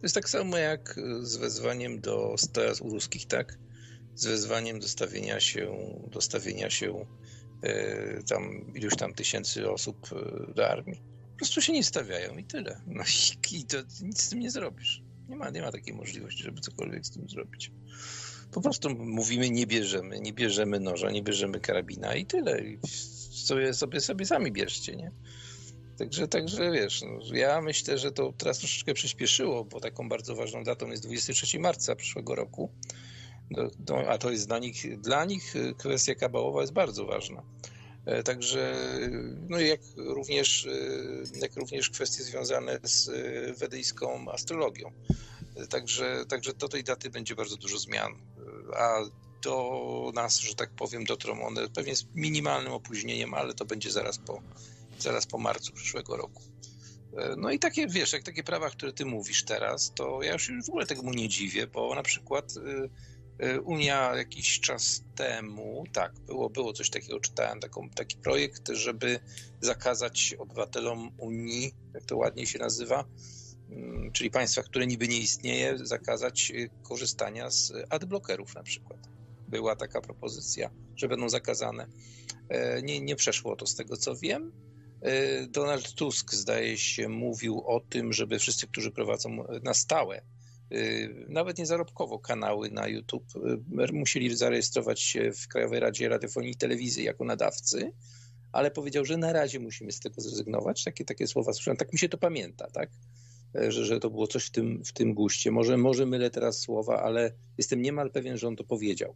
To jest tak samo jak z wezwaniem teraz u ruskich, tak? Z wezwaniem do stawienia się tam iluś tam tysięcy osób do armii. Po prostu się nie stawiają i tyle. No i to nic z tym nie zrobisz. Nie ma takiej możliwości, żeby cokolwiek z tym zrobić. Po prostu mówimy, nie bierzemy noża, nie bierzemy karabina i tyle. I sobie sami bierzcie, nie? Także wiesz, no, ja myślę, że to teraz troszeczkę przyspieszyło, bo taką bardzo ważną datą jest 23 marca przyszłego roku. A to jest dla nich kwestia kabałowa jest bardzo ważna. Także, no jak również kwestie związane z wedyjską astrologią. Także do tej daty będzie bardzo dużo zmian, a do nas, że tak powiem, dotrą one pewnie z minimalnym opóźnieniem, ale to będzie zaraz po marcu przyszłego roku. No i takie, wiesz, jak takie prawa, które ty mówisz teraz, to ja już w ogóle temu nie dziwię, bo na przykład Unia jakiś czas temu, tak, było coś takiego, czytałem taki projekt, żeby zakazać obywatelom Unii, jak to ładnie się nazywa, czyli państwa, które niby nie istnieje, zakazać korzystania z adblockerów na przykład. Była taka propozycja, że będą zakazane. Nie przeszło to z tego, co wiem. Donald Tusk, zdaje się, mówił o tym, żeby wszyscy, którzy prowadzą na stałe, nawet nie zarobkowo, kanały na YouTube, musieli zarejestrować się w Krajowej Radzie Radiofonii i Telewizji jako nadawcy, ale powiedział, że na razie musimy z tego zrezygnować. Takie słowa słyszałem. Tak mi się to pamięta, tak? Że to było coś w tym guście. Może mylę teraz słowa, ale jestem niemal pewien, że on to powiedział.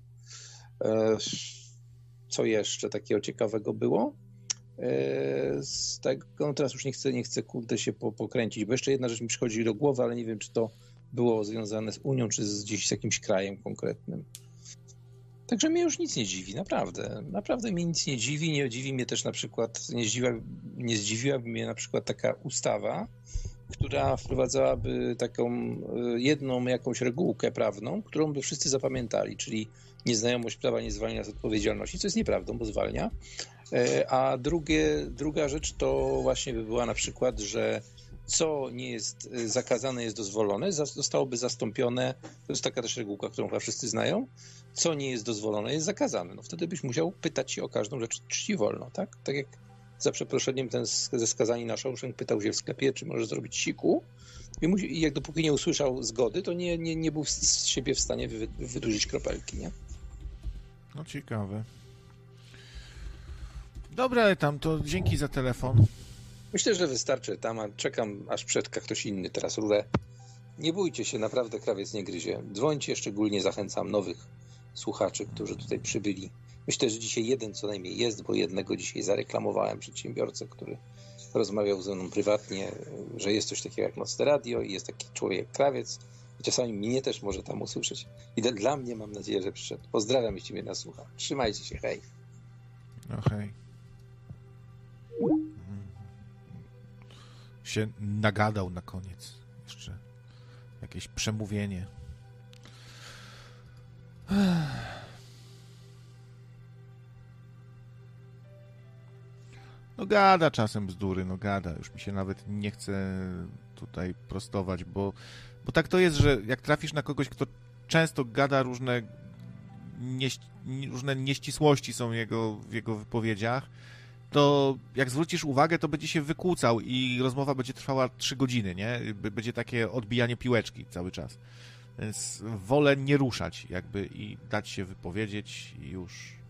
Co jeszcze takiego ciekawego było? Z tego, no teraz już nie chcę kurde się pokręcić, bo jeszcze jedna rzecz mi przychodzi do głowy, ale nie wiem, czy to było związane z Unią, czy gdzieś z jakimś krajem konkretnym. Także mnie już nic nie dziwi, naprawdę. Naprawdę mnie nic nie dziwi. Nie dziwi mnie też na przykład, nie zdziwiłaby mnie na przykład taka ustawa, która wprowadzałaby taką jedną jakąś regułkę prawną, którą by wszyscy zapamiętali, czyli nieznajomość prawa nie zwalnia z odpowiedzialności, co jest nieprawdą, bo zwalnia. A druga rzecz to właśnie by była na przykład, że co nie jest zakazane, jest dozwolone, zostałoby zastąpione, to jest taka też regułka, którą chyba wszyscy znają, co nie jest dozwolone, jest zakazane. No wtedy byś musiał pytać się o każdą rzecz, czy ci wolno, tak? Tak jak za przeproszeniem ten ze skazani na Shawshank pytał się w sklepie, czy może zrobić siku i jak dopóki nie usłyszał zgody, to nie był z siebie w stanie wydłużyć kropelki, nie? No ciekawe. Dobra, ale tam to dzięki za telefon. Myślę, że wystarczy tam, a czekam, aż przetka ktoś inny teraz rurę. Nie bójcie się, naprawdę krawiec nie gryzie. Dzwońcie, szczególnie zachęcam nowych słuchaczy, którzy tutaj przybyli. Myślę, że dzisiaj jeden co najmniej jest, bo jednego dzisiaj zareklamowałem, przedsiębiorcę, który rozmawiał ze mną prywatnie, że jest coś takiego jak Nocne Radio i jest taki człowiek jak krawiec. I czasami mnie też może tam usłyszeć. I dla mnie mam nadzieję, że przyszedł. Pozdrawiam, jeśli mnie nasłucha. Trzymajcie się, hej. No hej. Się nagadał na koniec. Jeszcze jakieś przemówienie. No gada czasem bzdury, no gada. Już mi się nawet nie chce tutaj prostować, bo tak to jest, że jak trafisz na kogoś, kto często gada różne nieścisłości są w jego wypowiedziach, to jak zwrócisz uwagę, to będzie się wykłócał i rozmowa będzie trwała 3 godziny, nie? Będzie takie odbijanie piłeczki cały czas. Więc wolę nie ruszać jakby i dać się wypowiedzieć i już.